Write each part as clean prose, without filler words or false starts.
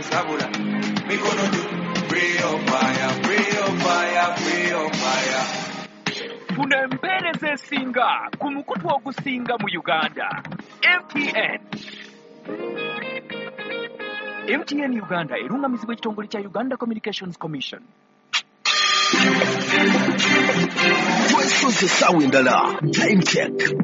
sabula. We gonna do free on fire, free on fire, free on fire. Tunembereze singa kumukutu okusinga mu Uganda. MTN Uganda erungamizibwa ekitongole kya Uganda Communications Commission. Twesoze sawe ndala time check.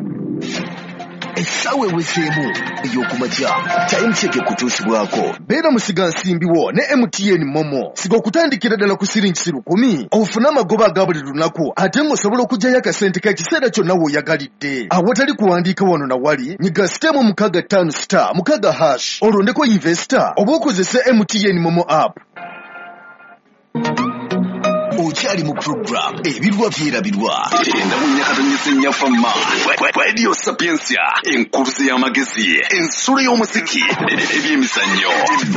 Esawe weseemu eyokumaja time check kutuusibwako. Beera musiga nsimbiwo ne MTN Momo. Siga okutandikira ddala ku siringi 10 ofuna amagoba aga buli lunaku ate ng'osobola okuggyayo akasente ka kiseera kyonna w'oyagalidde. Awatali kuwandiika wano na wali nyiga sitemu 65 *6 olondeko investor oba okozese MTN Momo app. Ochali mu program ebirwa byerabirwa enda munyakatanyise nyafama Radio Sapiensia enkuruzi y'amagezi ensolo y'omuziki ebyemizannyo.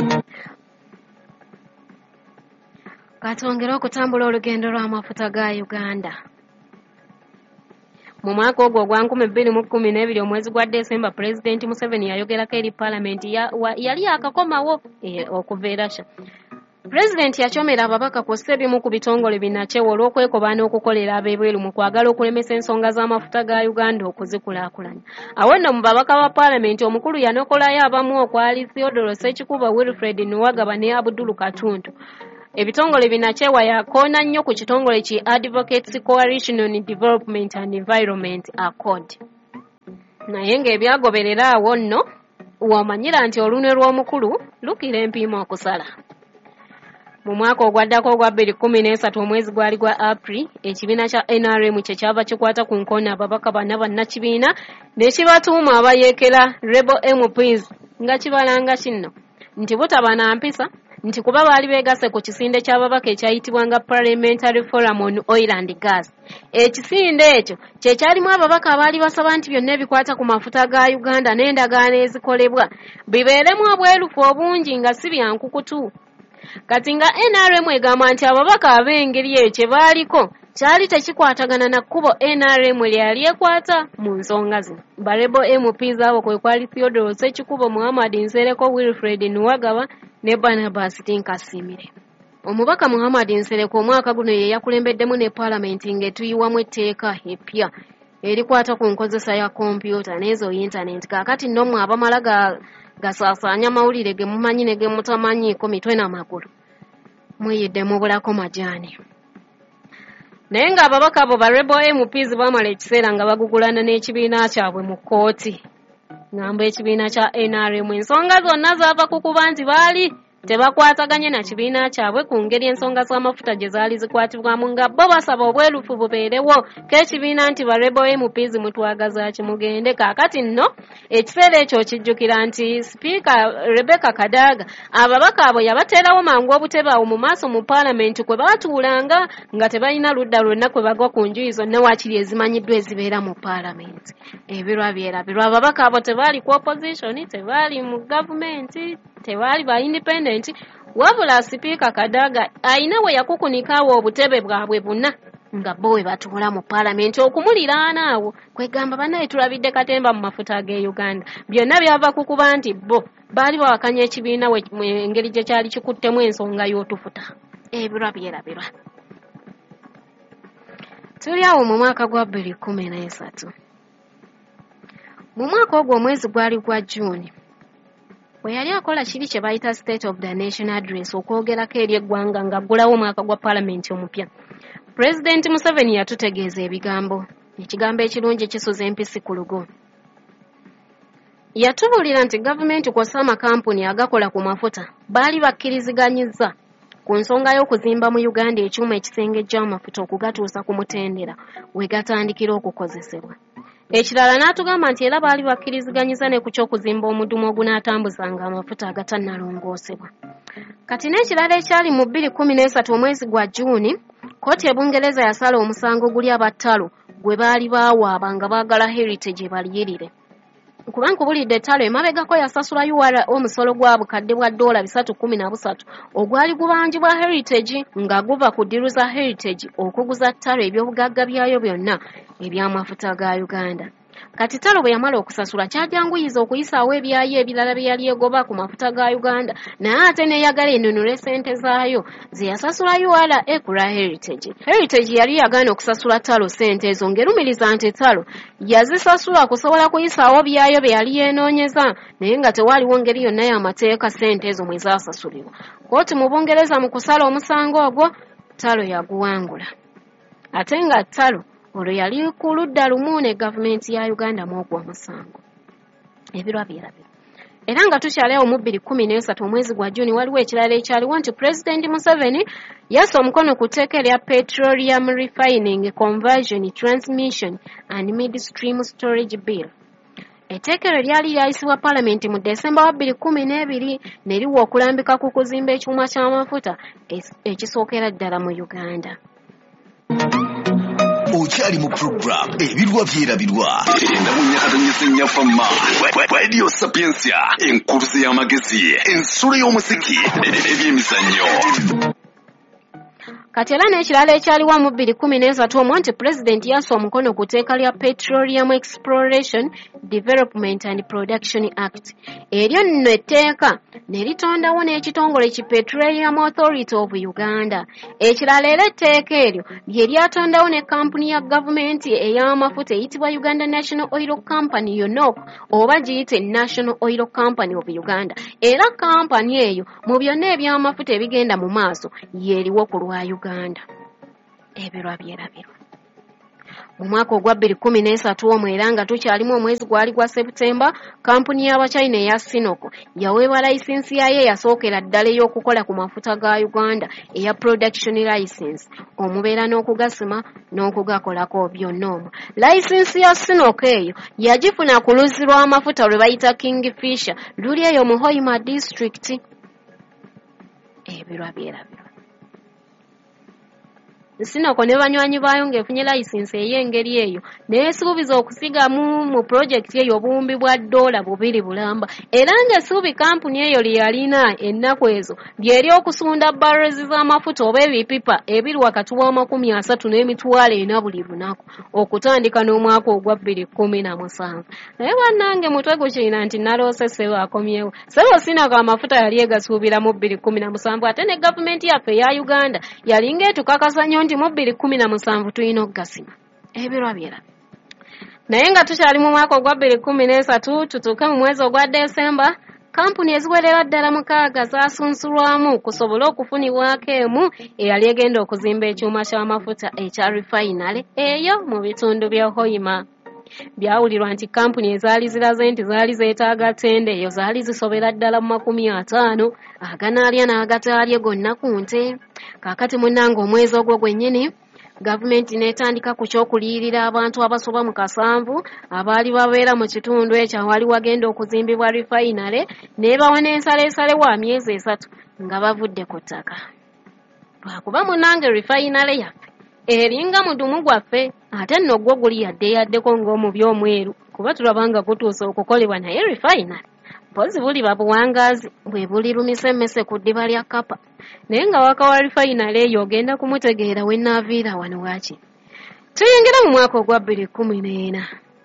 Katongera okutambula olugendo lw'amafuta ga Uganda. Mu mwaka ogwo gwa 2012 omwezi gwa December President Museveni yayogerako eri Parliament yali akakomawo okuveerasha. President yachomera ababaka kw'ossa ebimu ku bitongole binakyewa olw'okwekobaana okukolera ab'ebweru mu kwagala okulemesa ensonga z'amafuta ga Uganda okuzikulaakulanya. Awo nno mu babaka ba Parliament omukulu yanokolayo abamu okwali Theodore Ssekikubo, Wilfred Nuwagaba ne Abdul Katuntu. Ebitongole binakyewa yakoona nnyo ku kitongole ki Advocates Coalition on Development and Environment Accord. Naye ng'ebyagoberera awo nno wamanyira nti olunwe lw'omukulu lukira empiima okusala. Mu mwaka ogwaddako ogwa 2013 omwezi gwali gwa April ekibiina kya NRM kyekyava kikwata ku nkoona ababaka bana bannakibiina ne kibatuuma abayeekera Rebel MPs nga kibalanga kino nti butabana mpisa nti kuba baali beegase ku kisinde ky'ababaka ekyayitibwanga Parliamentary Forum on Oil and Gas. Ekisinde ekyo kyekyalimu ababaka abaali basaba nti byonna ebikwata ku mafuta ga Uganda n'endagaano ezikolebwa bibeeremu obwerufu obungi nga si byankukutu. Kati nga NRM egamba nti ababaka ab'engeri ekyo baaliko kyali tekikwatagana na kkubo NRM lyali ekwata mu nsonga zino. Barebo MPs abo kwe kwali Theodore Ssekikubo, Muhammad Nsereko, Wilfred Nuwagaba ne Barnabas Tinkasimire. Omubaka Muhammad Nsereko omwaka guno ye yakulembeddemu ne Parliament ng'etuyiwamu etteeka eppya erikwata ku nkozesa ya kompyuta n'ezo internet. Kaakati nno mmwe abamala gasaasaanya mawulire ge mumanyi ne ge mutamanyiiko mitwe n'amagulu muyidde mubulako majaani. Naye ng'ababaka abo ba Rebel MPs bamala ekiseera nga bagugulana n'ekibiina kyabwe mu kkooti. Ngamba ekibiina kya NRM ensonga zonna zaava ku kuba nti baali tebakwataganye na kibiina kyabwe ku ngeri ensonga z'amafuta gye zaali zikwatibwamu nga bo basaba obwerufu bubeerewo k'ekibiina nti ba Rebel MPs mutwagaza kimugende. Kaakati nno ekiseera ekyo kijjukira nti Sipiika Rebecca Kadaga ababaka abo yabateerawo mangu obutebe awo mu maaso mu Parliament kwe baatuulanga nga tebalina ludda lwonna kwe bagwa ku njuyi zonna waakiri ezimanyiddwa ezibeera mu Parliament. Ebirwa byerabirwa ababaka abo tebaali ku opposition, tebaali mu gavumenti, tebaali ba independent, wabula Sipiika Kadaga ayina we yakukunikaawo obutebe bwabwe buna nga bo we batuula mu Parliament okumuliraana awo. Kwegamba bannaye tulabidde katemba mu mafuta ge Uganda. Byonna byava ku kuba nti bo baali bawakanya ekibiina mu engeri gye kyali kikuttemu ensonga y'otufuta. Ebirwa byerabirwa. Tuli awo mu mwaka gwa 2013. Mu mwaka ogwo omwezi gwali gwa June we yali akola kiri kye bayita State of the Nation Address okwogerako eri eggwanga ng'aggulawo omwaka gwa Parliament omupya. President Museveni yatutegeeza ebigambo. Ekigambo ekirungi kisuza empisi ku lugo. Yatubuulira nti gavumenti kw'ossa amakampuni agakola ku mafuta baali bakkiriziganyizza ku nsonga y'okuzimba mu Uganda ekyuma ekisengejja amafuta okugatuusa ku mutendera we gatandikira okukozesebwa. Ekirala n'atugamba nti era baali bakkiriziganyiza ne ku ky'okuzimba omudumu ogunaatambuzanga amafuta agatannalongoosebwa. Kati n'ekirala ekyali mu 2013 omwezi gwa Juuni, kkooti e Bungereza yasala omusango guli abattalo gwe baali baawaaba nga baagala Heritage baliyirire. Kuba nkubulidde ettalo emabegako yasasula URA omusolo gwa bukadde bwa $313 ogwali gubanjibwa Heritage nga guva ku ddiru za Heritage okuguza ttalo eby'obugagga byayo byonna eby'amafuta ga Uganda. kati Talo bwe yamala okusasula kyajanguyiza okuyisaawo ebyayo ebirala bye yali egoba ku mafuta ga Uganda naye ate neeyagala enunule ssente zaayo ze yasasula URA ku lwa Heritage. Heritage yali yagaana okusasula Talo ssente ezo ng'erumiriza nti Talo yazisasula kusobola kuyisaawo byayo bye yali yeenoonyeza naye nga tewaaliwo ngeri yonna y'amateeka ssente ezo mwe zaasasulibwa. Kkooti mu Bungereza mu kusala omusango ogwo Talo yaguwangula. Ate nga Talo olwo yali ku ludda lumu ne gavumenti ya Uganda mu ogwo omusango. Ebirwa byerabira. Era nga tukyalewo mu 2013 omwezi gwa Juni waliwo ekirala ekyaliwo nti President Museveni yassa omukono ku tteeka erya Petroleum Refining Conversion Transmission and Midstream Storage Bill. Etteeka eryo lyali lyayisibwa Paalamenti mu Desemba wa 2012 ne liwa okulambika ku kuzimba ekyuma ky'amafuta ekisookera ddala mu Uganda. Okyali mu program ebirwa byerabirwa endamunyakatanyisa fama Radio Sapiensia enkuluze y'amagezi ensolo y'omusiki ebyemizannyo. Kati era n'ekirala ekyaliwo mu 2013 omwo nti Pulezidenti yassa omukono ku tteeka lya Petroleum Exploration, Development and Production Act. Eryo nno etteeka ne litondawo n'ekitongole ki Petroleum Authority of Uganda. Ekirala era etteeka eryo lye lyatondawo ne kampuni ya gavumenti ey'amafuta eyitibwa Uganda National Oil Company UNOC oba giyite National Oil Company of Uganda. Era kampani eyo mu byonna eby'amafuta ebigenda mu maaso yeeriwo ku lwa Uganda. Ebirwa byerabirwa. Mu mwaka ogwa 2013 omwo era nga tukyalimu omwezi gwali gwa Septemba, kampuni y'Abachina eya Sinoko yaweebwa layisinsi yayo eyasookera ddala ey'okukola ku mafuta ga Uganda eya production license omubeera n'okugasima n'okugakolako byonna omwo. Layisinsi ya Sinoko eyo yagifuna ku luzzi lw'amafuta lwe bayita Kingfisher luli eyo mu Hoima District. Ebirwa byerabirwa. Sinoko ne banywanyi baayo ng'efunye layisinsi ey'engeri eyo neesuubiza okusigamu mu pulojekiti eyo obuwumbi bwa $2 bulamba era ng'essuubi kampuni eyo lye yalina ennaku ezo lyeri okusunda barrels z'amafuta oba ebipipa ebiri wakati wa 30 n'emitwalo 4 buli lunaku okutandika n'omwaka ogwa 2017. Naye bannange mutwe gukiina nti naloose Ssebo akomyewo. Ssebo Sinoko amafuta yali egasuubira mu 2017 ate ne gavumenti yaffe eya Uganda yalinga etukakasa nnyo nti mu 2017 tulina okugasima. Ebirwa byera. Naye nga tukyali mu mwaka ogwa 2013 tutuuke mu mwezi ogwa Desemba, kampuni eziwerera ddala 6 zaasunsulwamu kusobola okufunibwako emu eyali egenda okuzimba ekyuma ky'amafuta ekya refinery eyo mu bitundu bya Hoima. Byawulirwa nti kampuni ezaali ziraze nti zaali zeetaaga ttenda eyo zaali zisobera ddala mu 50 aganaalya n'agataalye gonna ku nte. Kaakati munnange omwezi ogwo gwennyini gavumenti n'etandika ku ky'okuliyirira abantu abasoba mu 7 abaali babeera mu kitundu ekyo awali wagenda okuzimbibwa refinery n'ebawa n'ensaleesale wa myezi 3 nga bavudde ku ttaka. Lwakuba munnange refinery yaffe eringa mudumu gwaffe ate nno gwo guli yaddeyaddeko ng'omubi omweru kuba tulabanga gutuuse okukolebwa naye refinery mpozi buli babuwangaazi bwe buli lumise emmese ku ddiba lya Kapa naye nga waka wa refinery eyo ogenda kumutegeera we naaviira wano waaki. Tuyingira mu mwaka ogwa 2014.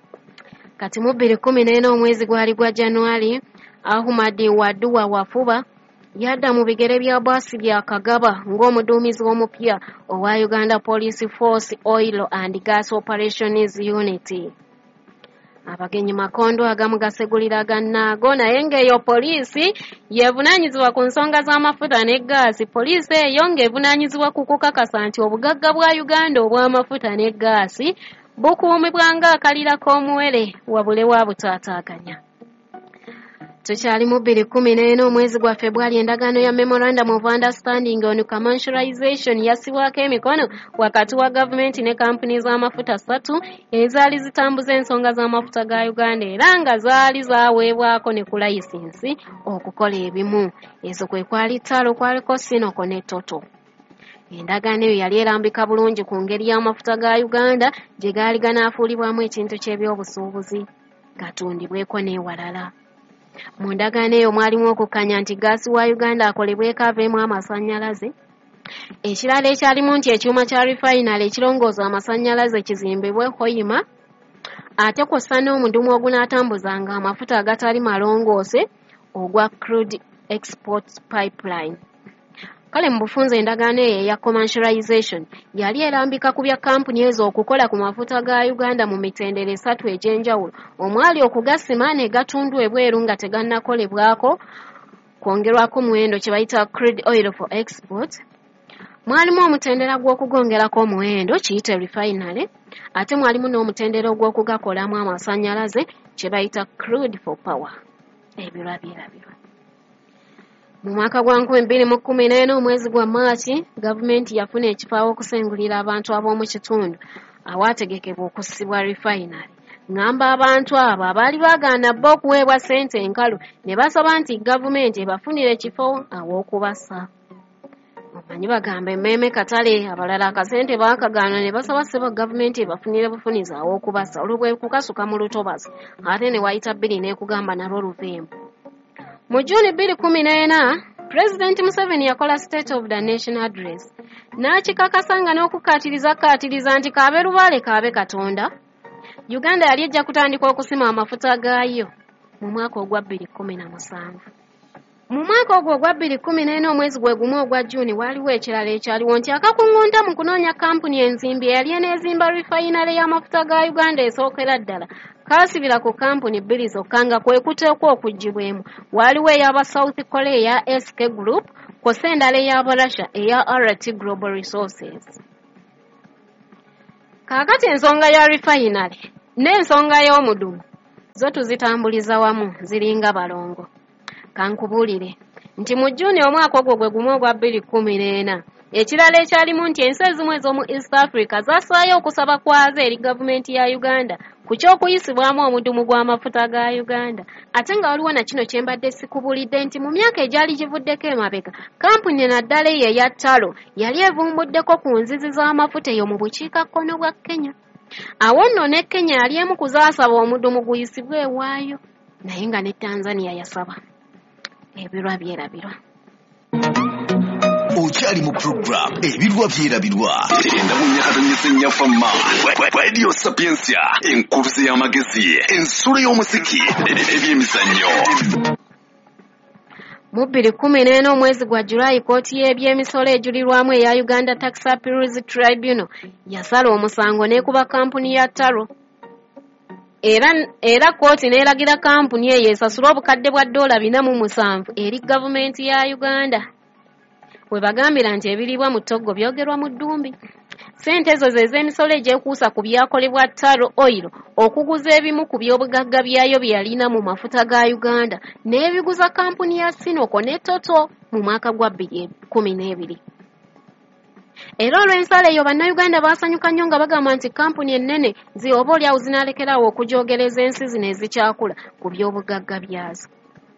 Kati mu 2014 omwezi gwali gwa January, Ahmad Waduwa Wafuba yadda mu bigere bya bwasi bya Kagaba ng'omuduumizi omupya owa Uganda Police Force Oil and Gas Operations Unit. Abagenyi makondo agamu gasegulira gannaago naye ng'eyo poliisi yeevunaanyizibwa ku nsonga z'amafuta ne gaasi. Poliisi eyo ng'evunaanyizibwa ku kukakasa nti obugagga bwa Uganda obw'amafuta ne gaasi bukuumibwa ng'akalira k'omuwere wabule wa butaataaganya. Tukyali mu 2014 omwezi gwa February endagaano ya Memorandum of Understanding on Commercialization yassibwako emikono wakati wa gavumenti ne kampuni z'amafuta 3 ezaali zitambuza ensonga z'amafuta ga Uganda era nga zaali zaaweebwako ne ku layisinsi okukola ebimu. Ezo kwe kwali Talo, kwaliko Sinoko ne Toto. Endagaano eyo yali erambika bulungi ku ngeri y'amafuta ga Uganda gye gaali ganaafuulibwamu ekintu ky'ebyobusuubuzi gatundibweko n'ewalala. Mu ndagaano eyo mwalimu okukkanya nti gaasi wa Uganda akolebweko aveemu amasannyalaze. Ekirala ekyalimu nti ekyuma kya refinery ekirongooza amasannyalaze kizimbibwe Hoima. ate kw'ossa n'omudumu ogunaatambuzanga amafuta agatali malongoose ogwa crude export pipeline. Kale mu bufunze endagaano eyo eya commercialization yali erambika ku bya kampuni ezo okukola ku mafuta ga Uganda mu mitendera 3 egy'enjawulo omwali okugasima ne gatundu ebweru nga tegannakolebwako kwongerwako muwendo kye bayita crude oil for export. Mwalimu omutendera gw'okugongerako omuwendo kiyite refinery ate mwalimu n'omutendera ogw'okugakolamu amasannyalaze kye bayita crude for power. Ebirabirabirwa mu mwaka gwa 2014 omwezi gwa Maachi gavumenti yafuna ekifaawo okusengulira abantu ab'omu kitundu awaategekebwa okussibwa refinery. Ngamba abantu abo abaali baagaana bo okuweebwa ssente enkalu ne basaba nti gavumenti ebafunire ekifo aw'okubassa. Omanyi bagamba emmeeme katale abalala akasente baakagaana ne basaba ssebo gavumenti ebafunire bufuniza aw'okubassa olwo kukasuka mu lutobazi ate ne wayita bbiri n'ekugamba nalwo luveemu. Mu Juni 2014 President Museveni yakola State of the Nation Address n'akikakasanga n'okukkaatiriza nti kaabe lubaale kaabe Katonda Uganda yali ejja kutandika okusima amafuta gaayo mu mwaka ogwa 2017. Mu mwaka ogwo ogwa 2014 omwezi gwe gumu ogwa Juni waliwo ekirala ekyaliwo nti akakungunta mu kunoonya kampuni enzimbi eyali eneezimba refinery y'amafuta ga Uganda esookera ddala kaasibira ku kampuni bbiri zokka nga kwe kuteekwa okugibwemu. Waliwo ey'aba South Korea SK Group kw'ossa endala ey'aba Russia eya RT Global Resources. Kaakati ensonga ya refinery n'ensonga y'omudumu zo tuzitambuliza wamu ziringa balongo. Kankubuulire nti mu Juni omwaka ogwo gwe gumu ogwa 2014 ekirala ekyalimu nti ensi ezimu ez'omu East Africa zaasaayo okusaba kwazo eri gavumenti ya Uganda ku ky'okuyisibwamu omudumu gw'amafuta ga Uganda. Ate nga waliwo na kino kye mbadde sikubulidde nti mu myaka egyali givuddeko emabega kampuni naddala eyo eya Taro yali evumbuddeko ku nzizi z'amafuta eyo mu bukiikakkono bwa Kenya. Awo nno ne Kenya yali emu ku zaasaba omudumu guyisibwe ewaayo naye nga ne Tanzania yasaba. Ebirwa byerabirwa. Okyali mu program ebirwa byerabirwa enda mu nyakatanyisa nnyafamma Radio Sapiensia enkuluze y'amagezi ensolo y'omusiki ebyemizannyo. Mu 2014 omwezi gwa Julayi kkooti y'ebyemisolo ejulirwamu eya Uganda Tax Appeals Tribunal yasala omusango n'ekuba kampuni ya Taro. Era kkooti n'eragira kampuni eyo esasula obukadde bwa $407 eri gavumenti ya Uganda. We bagambira nti ebiribwa mu Togo byogerwa mu ddumbi. Ssente ezo z'emisolo egyekuusa ku byakolebwa Taro Oil okuguza ebimu ku by'obugagga byayo bye yalina mu mafuta ga Uganda n'ebiguza kampuni ya Sinoko ne Toto mu mwaka gwa 2012. Era olw'ensala eyo bannayuganda baasanyuka nnyo nga bagamba nti kampuni ennene oba olyawo zinaalekerawo okujoogereza ensi zino ezikyakula ku by'obugagga byazo.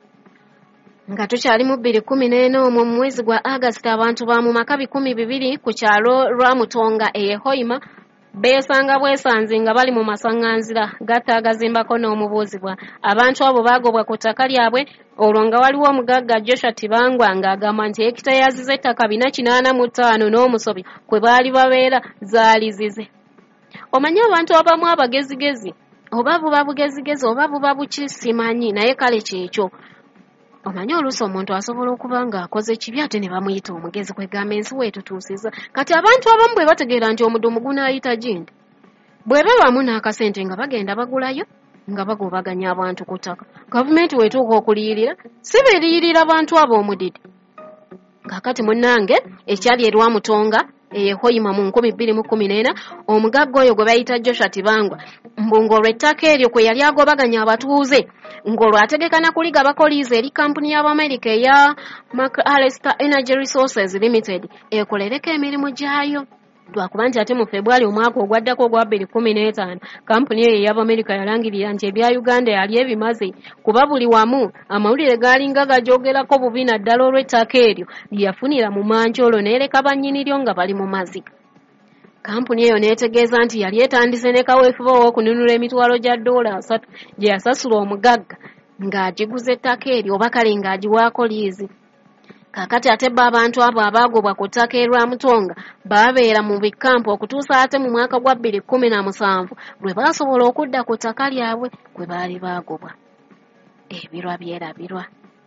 Nga tukyali mu 2014 mu mwezi gwa August abantu ba mu maka 200 ku kyalo lwa Mutonga Hoima beesanga bwesanzi nga bali mu masaŋŋanzira gataagazimbako n'omubuuzibwa. Abantu abo baagobwa ku ttaka lyabwe olwo nga waliwo omugagga Joshua Tibangwa ng'agamba nti hekita yazize ettaka 485 n'omusobi kwe baali babeera zaali zize. Omanyi abantu abamu abagezigezi oba buba bugezigezi oba buba bukisimanyi naye kale kyekyo. Omanyi oluusi omuntu asobola okuba ng'akoze kibi ate ne bamuyita omugezi kwegamba ensi weetutuusiza. Kati abantu abamu bwe bategeera nti omudumu gunaayita gindi bwe babamu n'akasente nga bagenda bagulayo nga bagobaganya abantu ku ttaka. Gavumenti weetuuka okuliyirira si beriyirira bantu abo omudidi. Kaakati munnange ekyali erwa Mutonga Hoima mu 2014 omugagga oyo gwe bayita Joshua Tibangwa mbungolwa ettaka eryo kwe yali agobaganya abatuuze ng'olwo ategekana kuligabako liizi eri kampuni y'Abamerika eya McAllister Energy Resources Limited ekolereko emirimu gyayo. Lwakuba nti ate mu February omwaka ogwaddako ogwa 2015 kampuni eyo ey'Abamerika yalangirira nti ebya Uganda yali ebimaze kuba buli wamu amawulire gaalinga gajoogerako bubi naddala olw'ettaka eryo lyeyafunira mu manjolo n'ereka bannyiniryo nga bali mu maziga. Kampuni eyo neetegeeza nti yali etandise ne kaweefube w'okununula emitwalo gya $3 gye yasasula omugagga ng'agiguza ettaka eryo oba kale ng'agiwaako liizi. Kaakati ate bo abantu abo abaagobwa ku ttaka erwa Mutonga baabeera mu bikampu okutuusa ate mu mwaka gwa 2017 lwe baasobola okudda ku ttaka lyabwe kwe baali baagobwa. Ebirwa byerabirwa.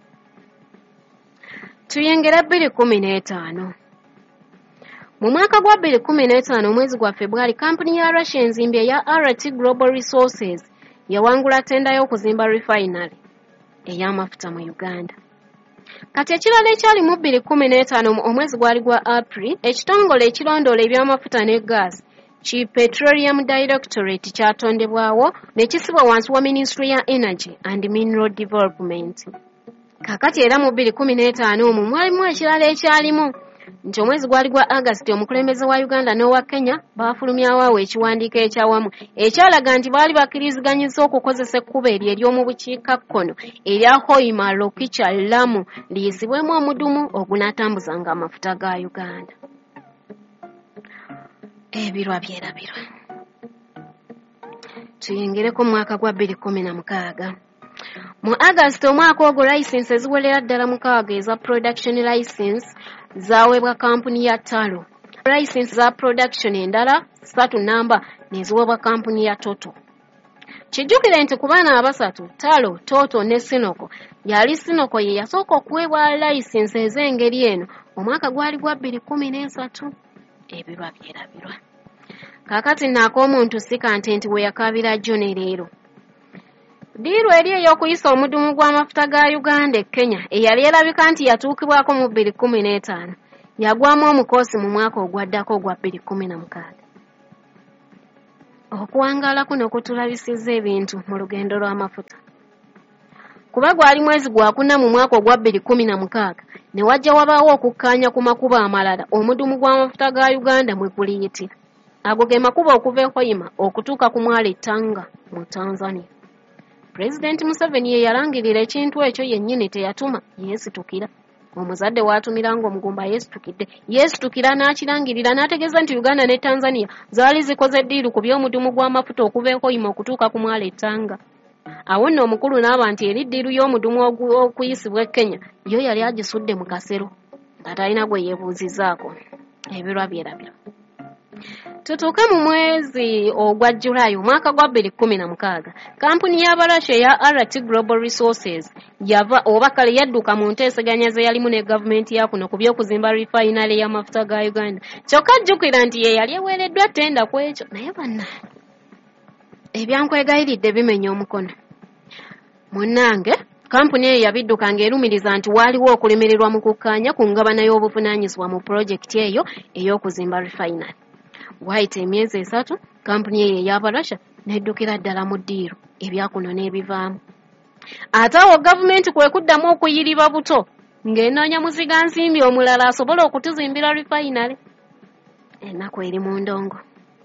Tuyengera 2015. Mu mwaka gwa 2015 omwezi gwa February, kampuni ya Russia enzimbi eya RT Global Resources yawangula tenda y'okuzimba refinery ey'amafuta mu Uganda. Kati ekirala ekyali mu 2015 omwezi gwali gwa April, ekitongole ekirondoola ebyamafuta ne gaasi ki Petroleum Directorate kyatondebwawo ne kisibwa wansi wa Ministry ya Energy and Mineral Development. Kakati era mu 2015 mwalimu ekirala ekyalimu nti omwezi gwali gwa August omukulembeze wa Uganda n'owa Kenya baafulumyawo ekiwandiiko ekyawamu ekyalaga nti baali bakkiriziganyizza okukozesa ekkubo eryo ery'omu bukiikakkono erya Hoima Lokicha Lamu liyisibwemu omudumu ogunaatambuzanga amafuta ga Uganda. Ebirwa byerabirwa. Tuyingereko mu mwaka gwa 2016. Mu August omwaka ogwo license eziwerera ddala 6 eza production license zaweebwa kampuni ya Talo. License za production endala 3 namba neziweebwa kampuni ya Toto. Kijjukire nti ku baana abasatu Talo, Toto ne Sinoko yali Sinoko ye yasooka okuweebwa license ez'engeri eno omwaka gwali gwa 2013. Ebirwa byerabirwa. Kaakati n'ak'omuntu si kantenti we yakaabira John leero. Diiru eri ey'okuyisa omudumu gw'amafuta ga Uganda e Kenya eyali erabika nti yatuukibwako mu 2015 yagwamu omukoosi mu mwaka ogwaddako ogwa 2016. Okuwangaala kuno kutulabisizza ebintu mu lugendo lw'amafuta. Kuba gwali mwezi gwakuna mu mwaka ogwa 2016 ne wajja wabaawo okukkaanya ku makubo amalala omudumu gw'amafuta ga Uganda mwe guliyitira. Ago ge makubo okuva e Hoima okutuuka ku Mwale Tanga mu Tanzania. President Museveni ye yalangirira ekintu ekyo yennyini teyatuma yeesitukira. Omuzadde w'atumiranga omugumba yeesitukira n'akirangirira n'ategeeza nti Uganda ne Tanzania zaali zikoze ddiiru ku by'omudumu gw'amafuta okuva e Hoima okutuuka ku Mwale Tanga. Awo nno omukulu n'aba nti eri ddiiru y'omudumu okuyisibwa e Kenya yo yali agisudde mu kasero nga talina gwe yeebuuzizzaako. Ebirwa byerabirwa. Tutuuke mu mwezi ogwa July omwaka gwa 2016 kampuni y'Abarasha ya RT Global Resources yava oba kale yadduka mu nteeseganya ze yalimu ne gavumenti ya kuno ku by'okuzimba refinery y'amafuta ga Uganda. Kyokka jjukira nti ye yali eweereddwa ttenda ku ekyo naye banna ebyankwegayiridde bimenya omukono. Munnange kampuni eyo yabidduka ng'erumiriza nti waaliwo okulemererwa mu kukkaanya ku ngabana y'obuvunaanyizibwa mu pulojekiti eyo ey'okuzimba refinery. Wayita emyezi 3 kampuni eyo ey'Abarasha n'eddukira ddala mu ddiiru ebyakuno n'ebivaamu. Ate awo gavumenti kwe kuddamu okuyiriba buto ng'enoonya muziga nsimbi omulala asobola okutuzimbira refinery. Ennaku eri mu ndongo.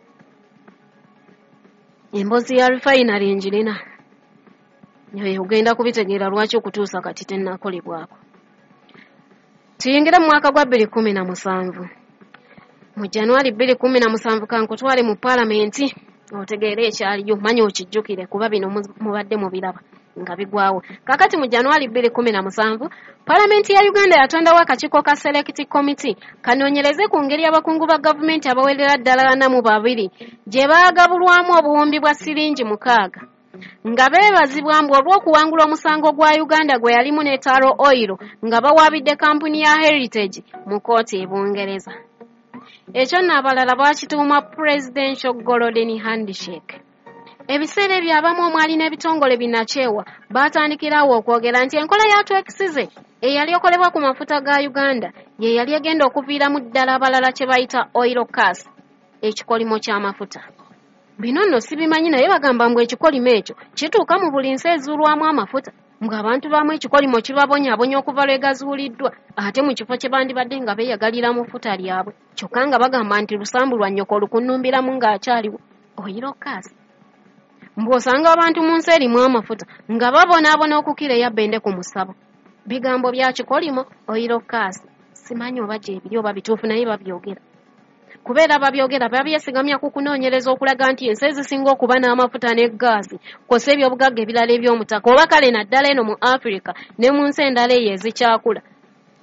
Emboozi ya refinery njirina. Nyoye ogenda kubitegeera lwaki okutuusa kati tennakolebwako. Tuyingira mu mwaka gwa 2017. Mu January 2017 kankutwale mu Parliament otegeere ekyaliyo manyi okijjukire kuba bino mubadde mubiraba nga bigwawo. Kakati mu January 2017 Parliament ya Uganda yatondawo akakiiko ka Select Committee kanoonyereze ku ngeri abakungu ba gavumenti abawerera ddala 42 gye baagabulwamu obuwumbi bwa siringi 6 nga beebazibwambwa olw'okuwangula omusango gwa Uganda gwe yalimu ne Taro Oil nga bawaabidde kampuni ya Heritage mu kooti e Bungereza. Ekyo n'abalala bakituuma Presidential Golden Handshake. Ebiseera ebyo abamu omwali n'ebitongole binakyewa baatandikirawo okwogera nti enkola ya twekisize eyali ekolebwa ku mafuta ga Uganda ye yali egenda okuviiramu ddala abalala kye bayita oil cast, ekikolimo ky'amafuta. Bino nno sibimanyi naye bagamba mbu ekikolimo ekyo kituuka mu buli nsi ezuulwamu amafuta ng'abantu baamu ekikolimo kibabonyaabonya okuva lwe gazuuliddwa ate mu kifo kye bandibadde nga beeyagalira mu futa lyabwe kyokka nga bagamba nti lusambu lwa nnyoko olukunnumbiramu ng'akyaliwo oil cast. Mbu osanga abantu mu nsi erimu amafuta nga babonaabona okukira eyabbende ku musabo. Bigambo bya kikolimo oil cast. Simanyi oba gye biri oba bituufu naye babyogera. Kubeera babyogera babyesigamya ku kunoonyereza okulaga nti ensi ezisinga okuba n'amafuta ne gaasi kw'ossa ebyobugagga ebirala eby'omutaka oba kale naddala eno mu Africa ne mu nsi endala eyo ezikyakula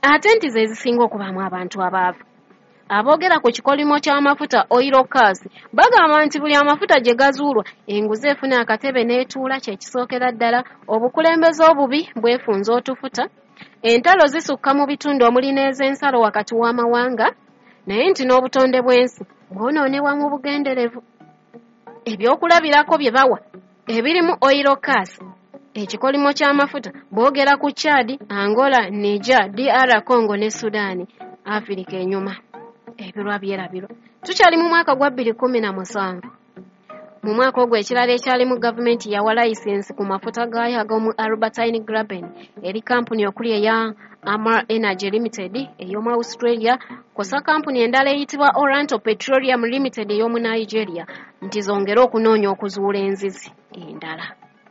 ate nti ze zisinga okubaamu abantu abaavu. Aboogera ku kikolimo ky'amafuta Oilocas bagamba nti buli amafuta gye gazuulwa enguzi efuna akatebe n'etuula kye kisookera ddala obukulembeze obubi bwefunza otufuta, entalo zisukka mu bitundu omuli n'ez'ensalo wakati w'amawanga, naye nti n'obutonde bw'ensi bwonoonebwa mu bugenderevu. Ebyokulabirako bye bawa ebirimu Oilocas ekikolimo ky'amafuta boogera ku Chad, Angola, Niger, DR Congo ne Sudan, Afirika enyuma. Ebirwa byerabirwa. Tukyali mu mwaka gwa 2017. Mu mwaka ogwo ekirala ekyalimu gavumenti yawa layisensi ku mafuta gaayo ag'omu Albertine Graben eri kampuni okuli eya Amar Energy Limited ey'omu Australia, kosa kampuni endala eyitibwa Oranto Petroleum Limited ey'omu Nigeria nti zongera okunoonya okuzuula enzizi endala.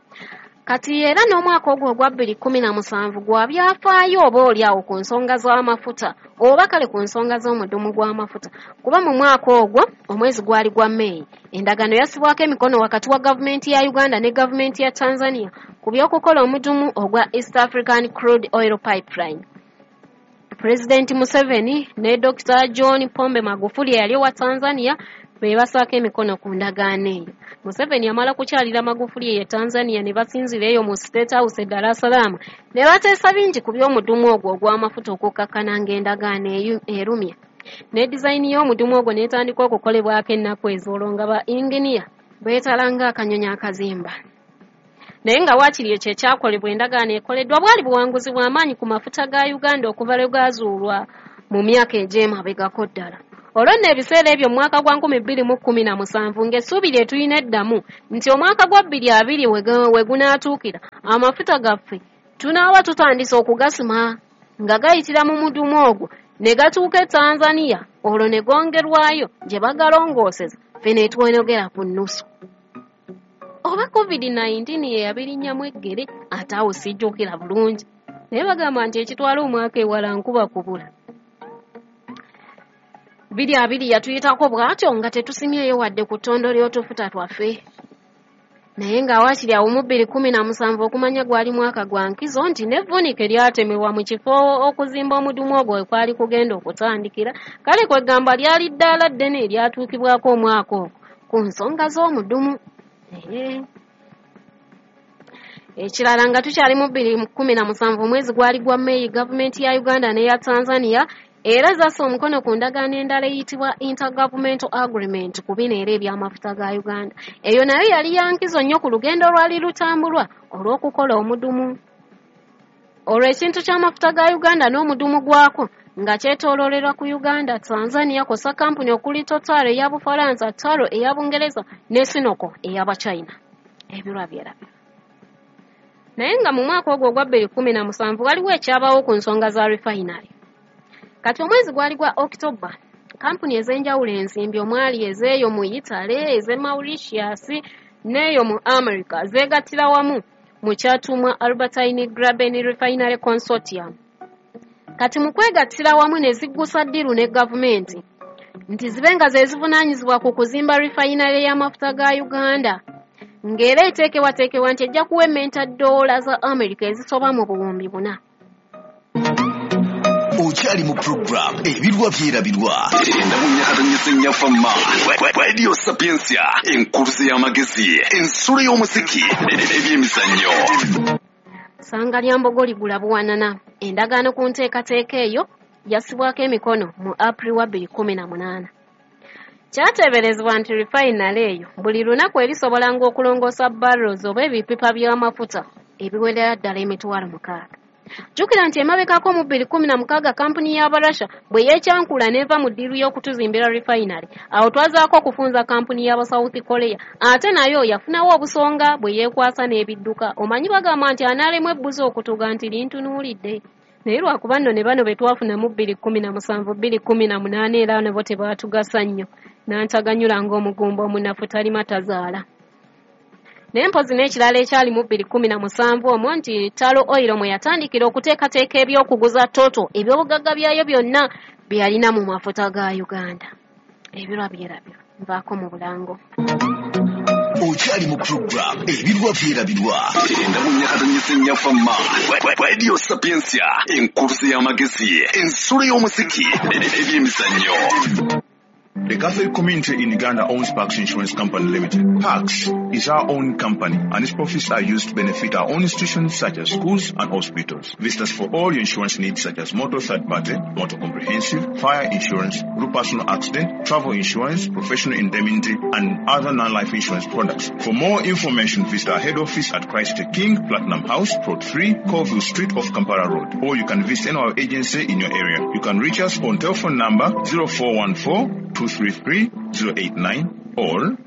Kati era n'omwaka ogwo ogwa 2017 gwa byafaayo oba oliawo ku nsonga z'amafuta oba kale ku nsonga z'omudumu gw'amafuta, kuba mu mwaka ogwo omwezi gwali gwa May endagaano yasibwako emikono wakati wa gavumenti ya Uganda ne gavumenti ya Tanzania ku by'okukola omudumu ogwa East African Crude Oil Pipeline. President Museveni ne Dr. John Pombe Magufuli eyali wa Tanzania beebasaako emikono ku ndagaano eyo. Museveni amala kukyalira Magufuli ye Tanzania ne basinzira eyo mu State House e Dar es Salaam ne bateesa bingi ku by'omudumu ogwo ogw'amafuta okukkakkana ng'endagaano erumya. Ne dizayini y'omudumu ogwo n'etandika okukolebwako ennaku ez'olwo nga ba inginiya beetalanga akanyonyi akazimba. Naye nga waakiri ekyo ekyakolebwa endagaano ekoleddwa bwali buwanguzi bw'amaanyi ku mafuta ga Uganda okuva lwe gaazuulwa mu myaka egy'emabegako ddala. Olwo nno ebiseera ebyo mu mwaka gwa 2017 ng'essuubi lye tulina eddamu nti omwaka gwa 2020 we gunaatuukira amafuta gaffe tunaaba tutandise okugasima nga gayitira mu mudumu ogwo ne gatuuka e Tanzania, olwo ne gongerwayo gye bagalongooseza ffe ne twonogera ku nnusu. Oba COVID-19 ye yabirinnyamu eggere ate awo sijjukira bulungi, naye bagamba nti ekitwala omwaka ewala nkuba kubula. 2020 yatuyitako bw'atyo nga tetusimyeyo wadde ku ttondo ly'otufuta twaffe. Naye nga waakiri awo mu 2017 okumanya gwali mwaka gwa nkizo nti n'evvuunike lyatemebwa mu kifo okuzimba omudumu ogwo kwali kugenda okutandikira, kale kwegamba lyali ddaala ddene eryatuukibwako omwaka ogwo ku nsonga z'omudumu. Ekirala nga tukyali mu 2017 omwezi gwali gwa May, gavumenti ya Uganda n'eya Tanzania era zassa omukono ku ndagaano endala eyitibwa Intergovernmental Agreement ku bino era eby'amafuta ga Uganda. Eyo nayo yali ya nkizo nnyo ku lugendo lwali lutambulwa olw'okukola omudumu. Olwo ekintu ky'amafuta ga Uganda n'omudumu gwako nga kyetooloolerwa ku Uganda, Tanzania, kosa kampuni okuli Total eya Bufalansa, Taro eya Bungereza ne Sinoko eya Bachina. Ebirwa byerabyo. Naye nga mu mwaka ogwo ogwa 2017 waliwo ekyabaawo ku nsonga za refinery. Kati omwezi gwali gwa October, kampuni ez'enjawulo ensimbi omwali ezeeyo mu Italy, eze Mauritius n'eyo mu America zeegattira wamu mu kyatuumwa Albertine Graben Refinery Consortium. Kati mu kwegattira wamu ne ziggusa ddiru ne gavumenti nti zibe nga ze zivunaanyizibwa ku kuzimba refinery y'amafuta ga Uganda, ng'era eteekebwateekebwa nti ejja kuwemmenta $, za America ezisoba mu 4,000. Okyali mu program ebirwa byerabirwa endamunyakatanyesenya fama Radio Sapiensia, enkuruze y'amagezi, ensolo y'omuziki n'ebyemizannyo. Ssanga lya Mbogo ligula buwanana. Endagaano ku nteekateeka eyo yassibwako emikono mu April wa 2018. Kyateeberezebwa nti refinery eyo buli lunaku erisobolanga okulongoosa barrels oba ebipipa by'amafuta ebiwerera ddala emitwalo 6. Jjukira nti emabekako mu 2016 kampuni y'Abarasha bwe yeekyankula n'eva mu ddiiru y'okutuzimbira refinery, awo twazaako okufunza kampuni y'aba South Korea, ate nayo yafunawo obusonga bwe yeekwasa n'ebidduka. Omanyi bagamba nti anaalemu ebbuzi okutuga nti lintunuulidde. Naye lwakuba nno ne bano be twafuna mu 2017 2018 era ne bo tebaatugasa nnyo, n'antaganyula ng'omugumba omunafu talima tazaala. N'empozi n'ekirala ekyali mu 2017 omwo nti Talo Oil mwe yatandikira okuteekateeka ebyokuguza toto eby'obugagga byayo byonna bye yalina mu mafuta ga Uganda. Ebirwa byerabyo nvaako mu bulango. Okyali mu program ebirwa byerabirwa. Ndamunyakatanyisa fama. Radio Sapiensia enkuruzi y'amagezi ensolo y'omuziki ebyemizannyo. The Catholic community in Uganda owns Pax Insurance Company Limited. Pax is our own company and its profits are used to benefit our own institutions such as schools and hospitals. Visit us for all your insurance needs such as motor third party, motor comprehensive, fire insurance, group personal accident, travel insurance, professional indemnity and other non-life insurance products. For more information, visit our head office at Christ King, Platinum House, Plot 3, Colville Street off Kampala Road. Or you can visit any of our agency in your area. You can reach us on telephone number 0414-233-089 or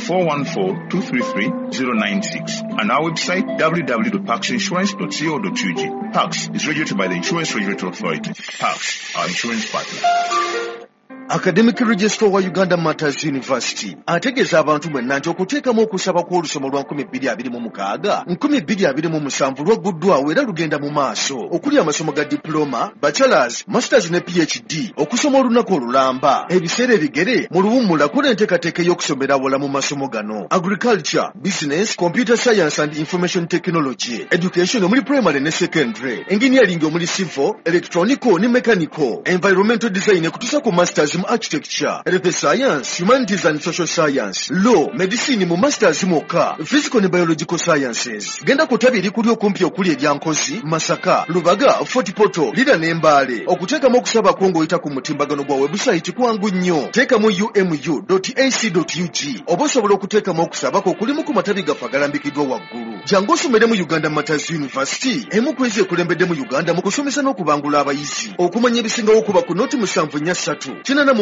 0414-233-096 and our website www.paxinsurance.co.ug. Pax is regulated by the Insurance Regulatory Authority. Pax, our insurance partner. Academic Registrar wa Uganda Matters University ategeeza abantu mwenna nti okuteekamu okusaba kw'olusoma lwa 2026 2027 lwagguddwawo era lugenda mu maaso okuli amasomo ga diploma, bachelors, masters ne PhD okusoma olunaku olulamba ebiseera ebigere mu luwummula kola enteekateeka y'okusomera awala mu masomo gano agriculture, business, computer science and information technology, education omuli primary ne secondary, engineering omuli civil, electronical ne mechanical, environmental design kutuusa ku masters mu architecture, health science, humanities and social science, law, medicine mu masters moka, physical ne biological sciences. Genda kutabiri kuli okumpi okuli ebyankozi, Masaka, Lubaga, Fort Portal, Lida n'Embale. Okuteekamu okusaba kw'oyita ku mutimbagano gwa website kwangu nnyo. Teekamu umu.ac.ug. Oba osobola okuteekamu okusaba ko kulimu ku matabi gaffe agalambikiddwa waggulu. Jangu osomere mu Uganda Matters University. Emu kwezi ekulembedde mu Uganda mu kusomesa n'okubangula abayizi. Okumanya ebisingawo okuba ku noti 743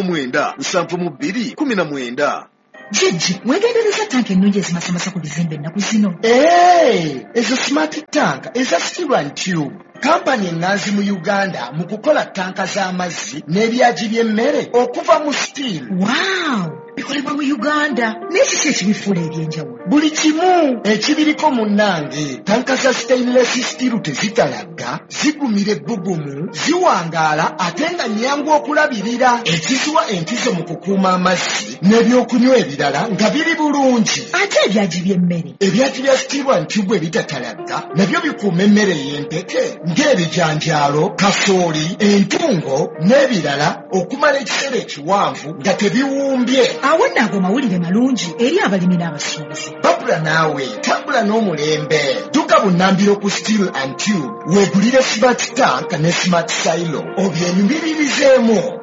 722 Jiji, mwegendereza tanki ennungi ezimasamasa ku bizimbe ennaku zino. Ezo smart tank ezasitibwa Tube. Kampani ennazi mu Uganda mu kukola tanka z'amazzi n'ebyaji by'emmere okuva mu steel. Wow! Bikolebwa mu Uganda. N'ekiki ekibifuula ebyenjawulo? Buli kimu ekibiriko munnange. Tanka za stainless steel tezitalagga, zigumira ebbugumu, ziwangaala ate nga nnyangu okulabirira. Ekiziwa entizo mu kukuuma amazzi n'ebyokunywa ebirala nga biri bulungi. Ate ebyaji by'emmere? Ebyaji bya steel Tube ebitatalagga nabyo bikuuma emmere y'empeke ng'ebijanjaalo, kasooli, entungo n'ebirala okumala ekiseera ekiwanvu nga tebiwumbye. Awo naago mawulire malungi eri abalimi n'abasuubuzi. Babula naawe tambula n'omulembe. Dduka bunnambiro ku Steel and Tube weegulire smart tank ne smart silo obyenyumiririzemu.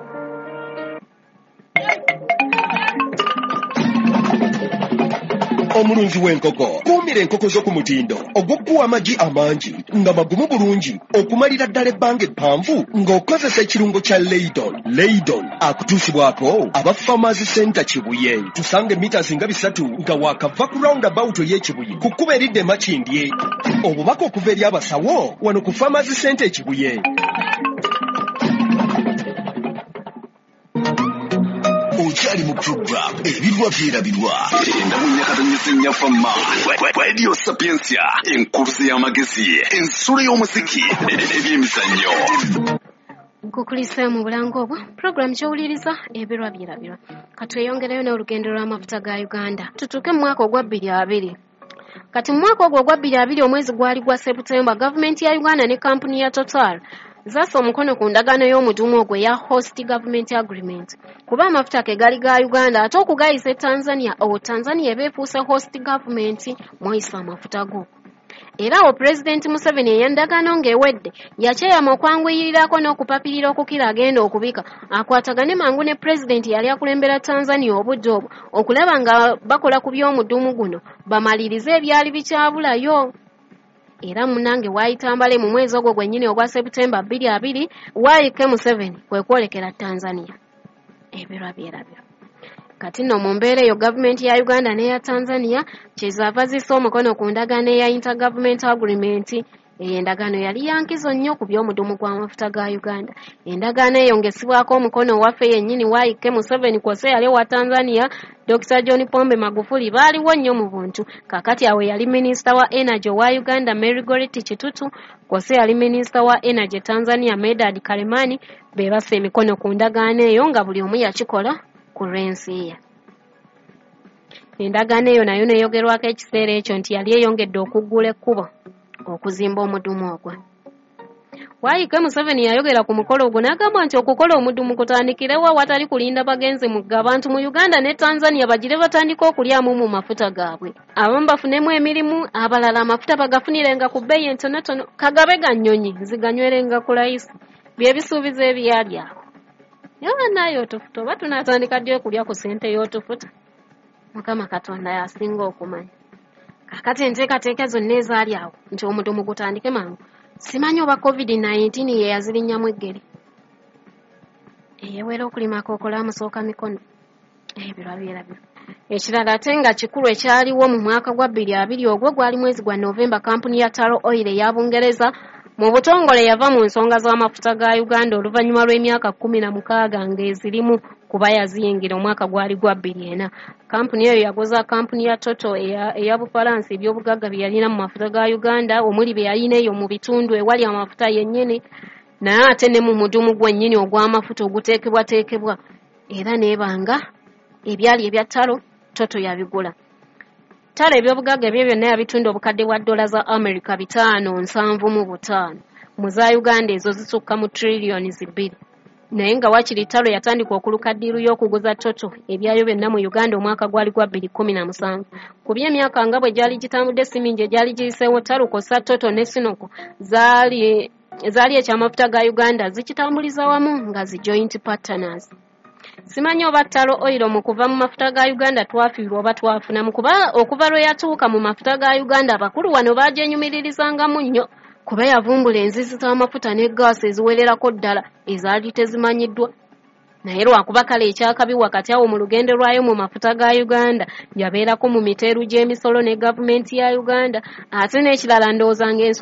Omulunzi w'enkoko kuumira enkoko zo ku mutindo ogw'okkuwa amagi amangi nga magumu bulungi okumalira ddala ebbanga eppanvu ng'okozesa ekirungo kya Leydon. Leydon akutuusibwako aba Farmers Center Kibuye. Tusange meters nga 3 nga waakava ku roundabout y'Ekibuye ku kkubo eridda e Makindye. Obubaka okuva eri abasawo wano ku Farmers Center Kibuye. Okyali mu program ebirwa byerabirwa. Ndamunyakatanyisa fama. Radio Sapiensia enkuruzi y'amagezi ensolo y'omuziki ebyemizannyo. Nkukulisa mu bulango obwo program kyowuliriza ebirwa byerabirwa. Katweyongereyo n'olugendo lw'amafuta ga Uganda. Tutuuke mu mwaka ogwa 2020. Kati mu mwaka ogwo ogwa 2020 omwezi gwali gwa September, gavumenti ya Uganda ne kampuni ya Total zassa omukono ku ndagaano y'omudumu ogwo ya Host Government Agreement. Kuba amafuta ke gali ga Uganda ate okugayisa Tanzania, Tanzania ebeefuuse Host Government mwayisa amafuta go. Era awo President Museveni eyandagaano ng'ewedde yakyeyama okwanguyirirako n'okupapirira okukira agenda okubika akwatagane mangu ne President yali akulembera Tanzania obudde obwo okulaba nga bakola ku by'omudumu guno bamalirize ebyali bikyabulayo. Era munange waayitambale mu mwezi ogwo gwennyini ogwa September 2020 waayike Museveni kwe kwolekera Tanzania. Ebirwa byerabirwa. Kati nno mu mbeera eyo gavumenti ya Uganda n'eya Tanzania kyezaava zissa omukono ku ndagaano eya Intergovernment Agreement. Endagaano yali yankizo nnyo ku by'omudumu gw'amafuta ga Uganda. Endagaano eyo ngesibwako omukono waffe yennyini waayike Museveni kwose yali wa Tanzania Dr. John Pombe Magufuli baaliwo nnyo mu buntu. Kakati awe yali Minister wa Energy wa Uganda Mary Goretti Kitutu, kwose yali Minister wa Energy Tanzania Medad Kalemani be basse emikono ku ndagaano eyo nga buli omu yakikola ku lw'ensi ye. Endagaano eyo nayo neeyogerwako ekiseera ekyo nti yali eyongedde okuggula ekkubo okuzimba omudumu ogwo. Waayika Museveni yayogera ku mukolo ogwo n'agamba nti okukola omudumu kutandikirewo awatali kulinda bagenzi mugga. Abantu mu Uganda ne Tanzania bagire batandika okulyamu mu mafuta gaabwe. Abamu bafunemu emirimu, abalala amafuta bagafunirenga ku bbeeyi entonotono. Kagabe ga nnyonyi ziganywerenga ku layisi. Bye bisuubizo ebyali awo. Yobanna y'otufuta oba tunaatandika ddi okulya ku ssente y'otufuta? Mukama Katonda yasinga okumanya. Kakati enteekateeka zonna ezaali awo nti omudumu gutandike mangu. Simanyi oba COVID-19 ye yazirinnyamu eggere. Eyewera okulima kookola amusooka mikono. Ebirabyo. Ekirala ate nga kikulu ekyaliwo mu mwaka gwa 2020 ogwo gwali mwezi gwa Novemba, kampuni ya Taro Oil eya Bungereza mu butongole yava mu nsonga z'amafuta ga Uganda oluvannyuma lw'emyaka 16 ng'ezirimu kuba yaziyingira omwaka gwali gwa 2004. Kampuni eyo yagoza kampuni ya Total eya Bufalansa ebyobugagga bye yalina mu mafuta ga Uganda omuli bye yalina eyo mu bitundu ewali amafuta yennyini naye ate ne mu mudumu gwennyini ogw'amafuta oguteekebwateekebwa era neebanga ebyali ebya Taro Total yabigula. Taro ebyobugagga ebyo byonna yabitunda obukadde bwa dola za America 575 mu za Uganda ezo zisukka mu trillions 2. Naye nga wakiri Taro yatandika okuluka ddiiru y'okuguza Total ebyayo byonna mu Uganda omwaka gwali gwa 2017. Ku by'emyaka nga bwe gyali gitambudde simingi egyali giyiseewo Taro kosa Total ne Sinoko zaali ekyamafuta ga Uganda zikitambuliza wamu nga zi joint partners. Simanyi oba Taro Oil mu kuva mu mafuta ga Uganda twafiirwa oba twafunamu kuba okuva lwe yatuuka mu mafuta ga Uganda abakulu wano baajenyumiririzangamu nnyo kuba yavumbula enzizi z'amafuta ne gaasi eziwererako ddala ezaali tezimanyiddwa. Naye lwakuba kale ekyakabi wakati awo mu lugendo lwayo mu mafuta ga Uganda yabeerako mu miteeru gy'emisolo ne gavumenti ya Uganda ate n'ekirala ndowooza